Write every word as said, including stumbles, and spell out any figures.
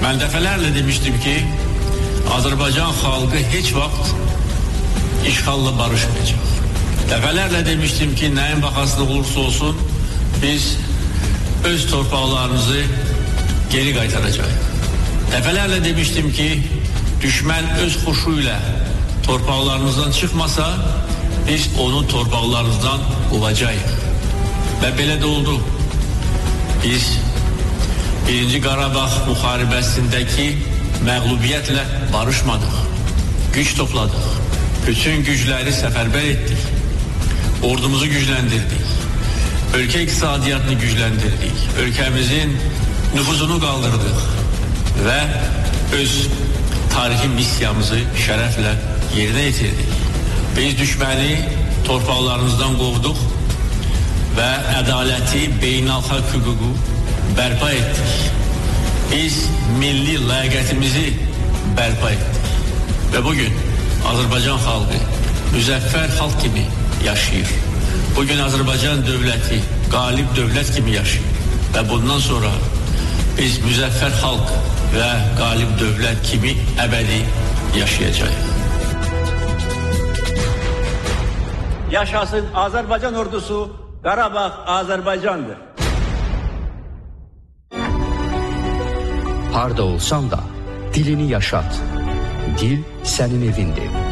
Ben defalarla demiştim ki Azerbaycan halkı hiç vakit işğalla barışmayacak. Defalarla demiştim ki neyin bahasında olursa olsun biz öz torpaqlarımızı geri qaytaracağız. Defalarla demiştim ki düşman öz xoşuyla torpaqlarımızdan çıkmasa biz onu torpaqlarımızdan qovacağıq. Və belə də oldu. Biz birinci Qarabağ müharibəsindəki məğlubiyyətlə barışmadıq. Güc topladıq. Bütün gücləri səfərbər etdik. Ordumuzu gücləndirdik. Ölkə iqtisadiyyatını gücləndirdik. Ölkəmizin nüfuzunu qaldırdıq. Və öz tarixi missiyamızı şərəflə yerinə yetirdik. Biz düşməni torpaqlarımızdan qovduq və ədaləti, beynəlxalq hüququ bərpa etdik. Biz milli ləyaqətimizi bərpa etdik. Və bugün Azərbaycan xalqı müzəffər xalq kimi yaşayır. Bugün Azərbaycan dövləti qalib dövlət kimi yaşayır. Və bundan sonra biz müzəffər xalq və qalib dövlət kimi əbədi yaşayacağıq. Yaşasın Azərbaycan ordusu, Qarabağ Azərbaycandır. Harda olsan da dilini yaşat. Dil sənin evindir.